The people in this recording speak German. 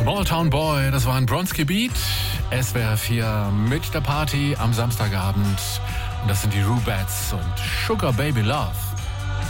Small Town Boy, das war ein Bronski Beat. SWR 4 mit der Party am Samstagabend. Und das sind die Rubettes und Sugar Baby Love.